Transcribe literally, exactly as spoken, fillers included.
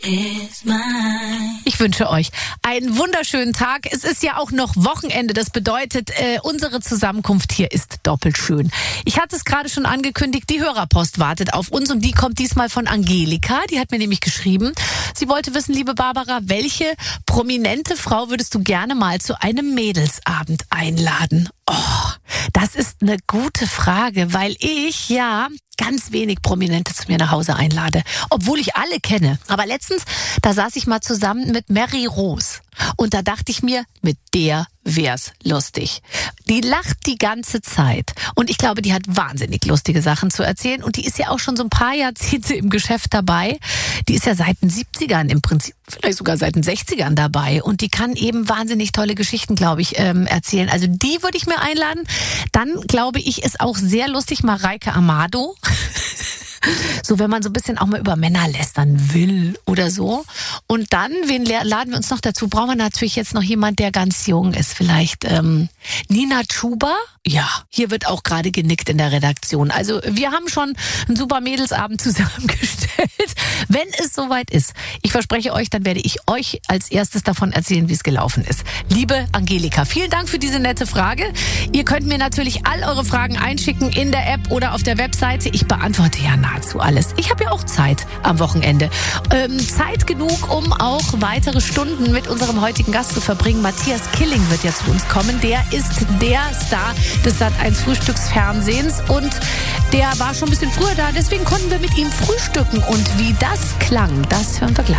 Ich wünsche euch einen wunderschönen Tag. Es ist ja auch noch Wochenende. Das bedeutet, äh, unsere Zusammenkunft hier ist doppelt schön. Ich hatte es gerade schon angekündigt, die Hörerpost wartet auf uns und die kommt diesmal von Angelika. Die hat mir nämlich geschrieben, sie wollte wissen, liebe Barbara, welche prominente Frau würdest du gerne mal zu einem Mädelsabend einladen? Oh, das ist eine gute Frage, weil ich ja ganz wenig Prominente zu mir nach Hause einlade, obwohl ich alle kenne. Aber letztens, da saß ich mal zusammen mit Mary Rose und da dachte ich mir, mit der wär's lustig. Die lacht die ganze Zeit und ich glaube, die hat wahnsinnig lustige Sachen zu erzählen und die ist ja auch schon so ein paar Jahrzehnte im Geschäft dabei. Die ist ja seit den siebzigern im Prinzip, vielleicht sogar seit den sechzigern dabei und die kann eben wahnsinnig tolle Geschichten, glaube ich, ähm, erzählen. Also die würde ich mir einladen. Dann, glaube ich, ist auch sehr lustig Mareike Amado. So, wenn man so ein bisschen auch mal über Männer lästern will oder so. Und dann, wen laden wir uns noch dazu? Brauchen wir natürlich jetzt noch jemand, der ganz jung ist. Vielleicht ähm, Nina Chuba? Ja, hier wird auch gerade genickt in der Redaktion. Also wir haben schon einen super Mädelsabend zusammengestellt. Wenn es soweit ist, ich verspreche euch, dann werde ich euch als erstes davon erzählen, wie es gelaufen ist. Liebe Angelika, vielen Dank für diese nette Frage. Ihr könnt mir natürlich all eure Fragen einschicken in der App oder auf der Webseite. Ich beantworte ja nahezu alles. Ich habe ja auch Zeit am Wochenende. Ähm, Zeit genug, um auch weitere Stunden mit unserem heutigen Gast zu verbringen. Matthias Killing wird ja zu uns kommen. Der ist der Star des Sat eins Frühstücksfernsehens und der war schon ein bisschen früher da. Deswegen konnten wir mit ihm frühstücken. Und wie das klang, das hören wir gleich.